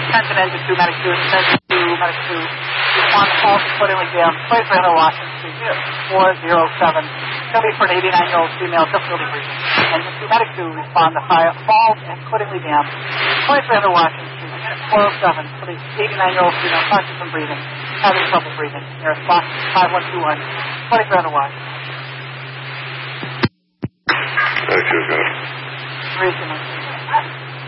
Attention engine 2, medic 2, attention 2, medic 2. Respond to calls accordingly, Dam. 2300 Washington Street, 407. Still be for an 89-year-old female, difficulty breathing. Engine 2, medic 2, respond to fire, falls and accordingly, Dam. 2300 Washington Street, 407. Still be 89-year-old female, conscious and breathing, having trouble breathing. Nearest box 5121, 2300 Washington. Thank you, guys. Regional.